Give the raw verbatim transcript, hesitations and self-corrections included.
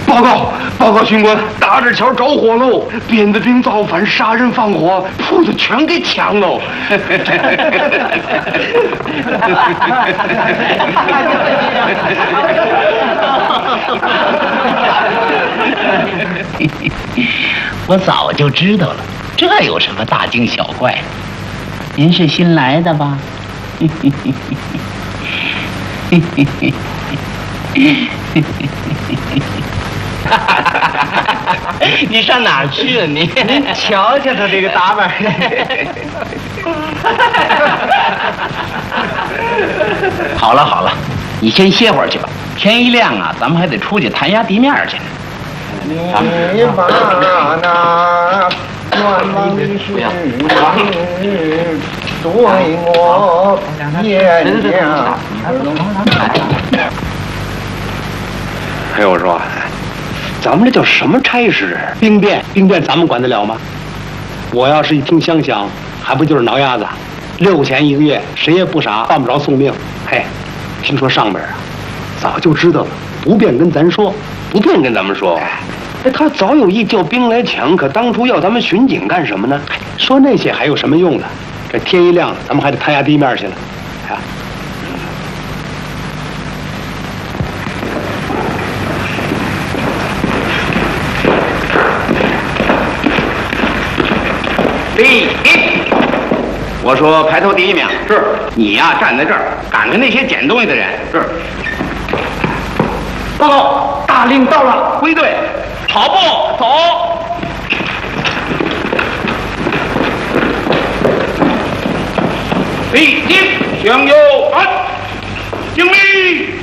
报告，报告巡官，大寨桥着火喽！边子兵造反，杀人放火，铺子全给抢喽！ 我早就知道了，这有什么大惊小怪？您是新来的吧？你上哪儿去啊你？ 您瞧瞧他这个打扮。 好了好了，你先歇会儿去吧。天一亮啊，咱们还得出去弹压地面去。 你把那愿望的事对我言讲。 哎，我说，咱们这叫什么差事？ 兵变，兵变，咱们管得了吗？我要是一听乡响，还不就是挠鸭子？六钱一个月，谁也不傻，犯不着送命。嘿，听说上边啊，早就知道了，不便跟咱说， 不便跟咱们说。哎，他早有意叫兵来抢，可当初要咱们巡警干什么呢？ 说那些还有什么用呢？这天一亮，咱们还得探下地面去了。啊， 第一，我说排头第一名是你呀，站在这儿赶着那些捡东西的人。是。报告，大令到了，归队，跑步走。第一，向右按，敬礼。